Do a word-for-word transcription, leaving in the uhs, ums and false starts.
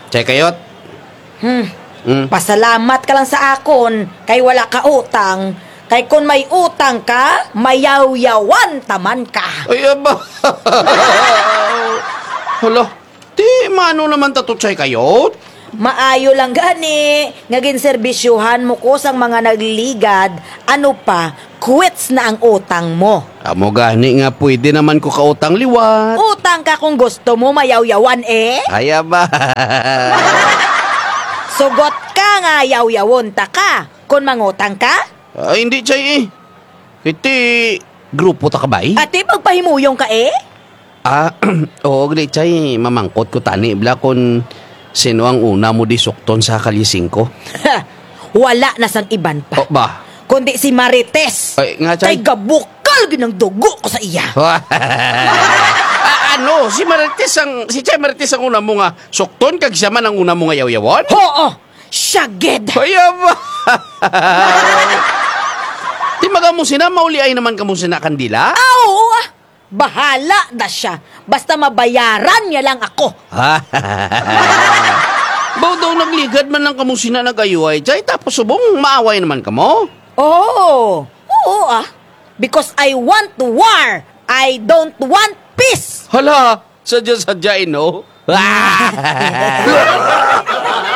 Chay kayot? Hmm. Hmm. Pasalamat ka lang sa akon, kay wala ka utang. Kay kung may utang ka, mayaw-yawan taman ka. Ay, aba. Hala, di mano naman tato chay kayot? Maayo lang gani, ngagin serbisyuhan mo ko sang mga nagliligad, ano pa, quits na ang utang mo. Amo gani nga pwede naman ko kautang liwat. Utang ka kung gusto mo, mayaw-yawan eh. Ay, aba. Sugot ka nga, yaw-yawon ta ka. Kung mangutang ka, Ay, hindi chay eh. Iti, grupo ta kabay? ati magpahimuyong ka eh. Ah, oo, gani chay, mamangkot ko tani, bla kung sino ang una mo disukton sa kalising ko. Wala na sang iban pa. O ba? Kundi si Marites. Ay, nga chay. Kay gabukal ginang dugo ko sa iya. ah, ano, si Marites ang, si Chay Marites ang una mo nga sukton, kag siya man ang una mo nga yaw-yawon? Oo, siya ged. Kaya ba? Di maga mo sina, mauli ay naman ka mo sina kandila? Oo, ah. Bahala na siya. Basta mabayaran niya lang ako. Baw daw nagligad man lang kamo sina nag-ayuay, Chay, tapos subong maaway naman kamo? Oo, oo ah. Because I want war. I don't want peace. Hala, sadya-sadya, no?